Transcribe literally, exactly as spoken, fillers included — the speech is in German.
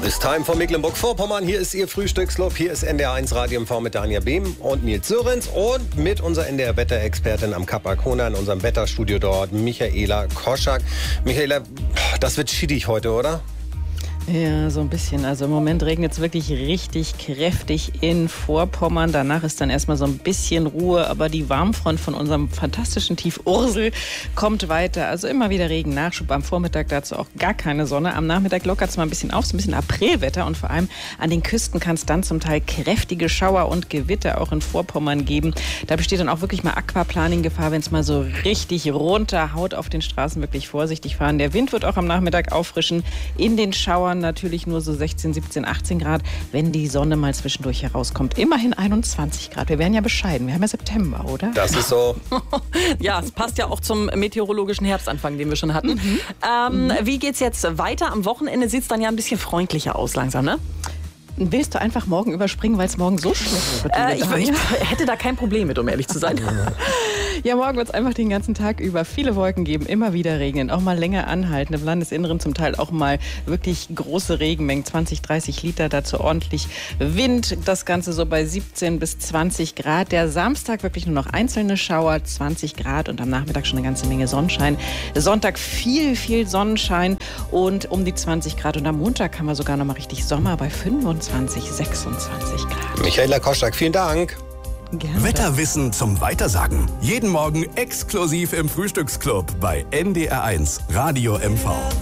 It's time for Mecklenburg-Vorpommern. Hier ist Ihr Frühstücksclub. Hier ist N D R eins Radio M V mit Daniel Behm und Nils Sörenz und mit unserer N D R-Wetterexpertin am Kap Arkona in unserem Wetterstudio dort, Michaela Koschak. Michaela, das wird schiedig heute, oder? Ja, so ein bisschen. Also im Moment regnet es wirklich richtig kräftig in Vorpommern. Danach ist dann erstmal so ein bisschen Ruhe. Aber die Warmfront von unserem fantastischen Tief Ursel kommt weiter. Also immer wieder Regen, Nachschub. Am Vormittag dazu auch gar keine Sonne. Am Nachmittag lockert es mal ein bisschen auf. So ein bisschen Aprilwetter. Und vor allem an den Küsten kann es dann zum Teil kräftige Schauer und Gewitter auch in Vorpommern geben. Da besteht dann auch wirklich mal Aquaplaning-Gefahr, wenn es mal so richtig runterhaut auf den Straßen. Wirklich vorsichtig fahren. Der Wind wird auch am Nachmittag auffrischen. In den Schauern natürlich nur so sechzehn, siebzehn, achtzehn Grad, wenn die Sonne mal zwischendurch herauskommt. Immerhin einundzwanzig Grad. Wir werden ja bescheiden. Wir haben ja September, oder? Das ist so. Ja, es passt ja auch zum meteorologischen Herbstanfang, den wir schon hatten. Mhm. Ähm, mhm. Wie geht's jetzt weiter? Am Wochenende sieht es dann ja ein bisschen freundlicher aus langsam, ne? Willst du einfach morgen überspringen, weil es morgen so schlecht wird? Äh, ich, ich hätte da kein Problem mit, um ehrlich zu sein. Ja, morgen wird es einfach den ganzen Tag über viele Wolken geben, immer wieder regnen, auch mal länger anhalten. Im Landesinneren zum Teil auch mal wirklich große Regenmengen, zwanzig, dreißig Liter, dazu ordentlich Wind. Das Ganze so bei siebzehn bis zwanzig Grad. Der Samstag wirklich nur noch einzelne Schauer, zwanzig Grad und am Nachmittag schon eine ganze Menge Sonnenschein. Sonntag viel, viel Sonnenschein und um die zwanzig Grad. Und am Montag haben wir sogar noch mal richtig Sommer bei fünfundzwanzig, sechsundzwanzig Grad. Michaela Koschak, vielen Dank. Gerne. Wetterwissen zum Weitersagen. Jeden Morgen exklusiv im Frühstücksclub bei N D R eins Radio M V.